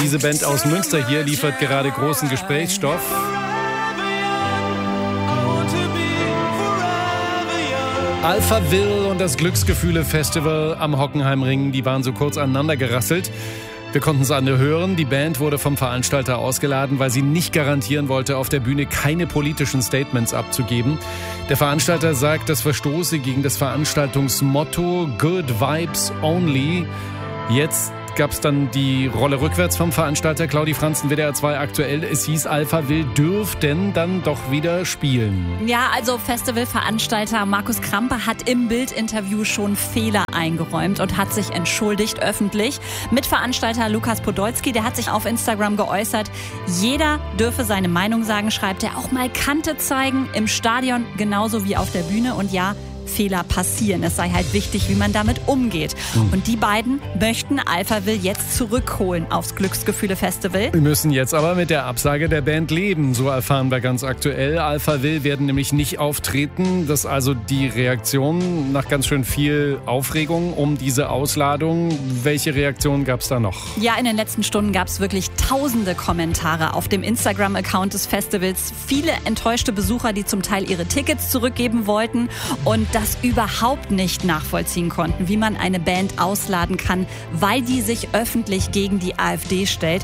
Diese Band aus Münster hier liefert gerade großen Gesprächsstoff. Alphaville und das Glücksgefühle-Festival am Hockenheimring, die waren so kurz aneinander gerasselt. Wir konnten es alle hören. Die Band wurde vom Veranstalter ausgeladen, weil sie nicht garantieren wollte, auf der Bühne keine politischen Statements abzugeben. Der Veranstalter sagt, das verstoße gegen das Veranstaltungsmotto Good Vibes Only. Jetzt gab es dann die Rolle rückwärts vom Veranstalter. Claudi Franzen, WDR 2 aktuell. Es hieß, Alphaville dürften dann doch wieder spielen. Ja, also Festivalveranstalter Markus Krampe hat im Bild-Interview schon Fehler eingeräumt und hat sich entschuldigt öffentlich. Mitveranstalter Lukas Podolski, der hat sich auf Instagram geäußert. Jeder dürfe seine Meinung sagen, schreibt er. Auch mal Kante zeigen im Stadion genauso wie auf der Bühne. Und ja, Fehler passieren. Es sei halt wichtig, wie man damit umgeht. Und die beiden möchten Alphaville jetzt zurückholen aufs Glücksgefühle-Festival. Wir müssen jetzt aber mit der Absage der Band leben, so erfahren wir ganz aktuell. Alphaville werden nämlich nicht auftreten. Das ist also die Reaktion nach ganz schön viel Aufregung um diese Ausladung. Welche Reaktionen gab es da noch? Ja, in den letzten Stunden gab es wirklich tausende Kommentare auf dem Instagram-Account des Festivals. Viele enttäuschte Besucher, die zum Teil ihre Tickets zurückgeben wollten und das überhaupt nicht nachvollziehen konnten, wie man eine Band ausladen kann, weil die sich öffentlich gegen die AfD stellt.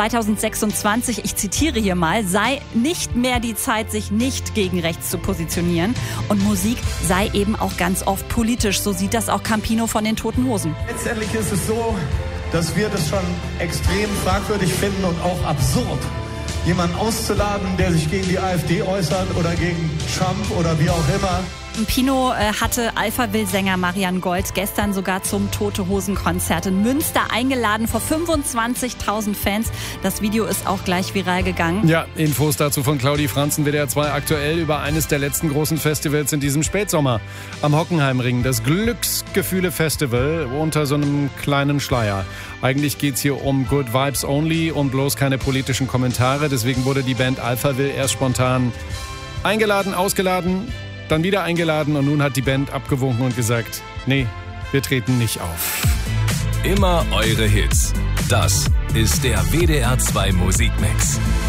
2026, ich zitiere hier mal, sei nicht mehr die Zeit, sich nicht gegen rechts zu positionieren. Und Musik sei eben auch ganz oft politisch. So sieht das auch Campino von den Toten Hosen. Letztendlich ist es so, dass wir das schon extrem fragwürdig finden und auch absurd, jemanden auszuladen, der sich gegen die AfD äußert oder gegen Trump oder wie auch immer. Pino hatte Alphaville-Sänger Marian Gold gestern sogar zum Tote-Hosen-Konzert in Münster eingeladen vor 25.000 Fans. Das Video ist auch gleich viral gegangen. Ja, Infos dazu von Claudi Franzen, WDR 2 aktuell über eines der letzten großen Festivals in diesem Spätsommer am Hockenheimring. Das Glücksgefühle-Festival unter so einem kleinen Schleier. Eigentlich geht's hier um Good Vibes Only und bloß keine politischen Kommentare. Deswegen wurde die Band Alphaville erst spontan eingeladen, ausgeladen, dann wieder eingeladen und nun hat die Band abgewunken und gesagt, nee, wir treten nicht auf. Immer eure Hits. Das ist der WDR 2 Musikmix.